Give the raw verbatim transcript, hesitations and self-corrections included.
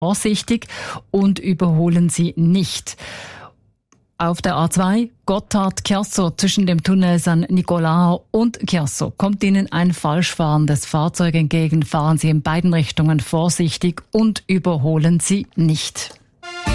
vorsichtig und überholen Sie nicht. Auf der A zwei Gotthard-Chiasso zwischen dem Tunnel San Nicolao und Chiasso kommt Ihnen ein falsch fahrendes Fahrzeug entgegen. Fahren Sie in beiden Richtungen vorsichtig und überholen Sie nicht.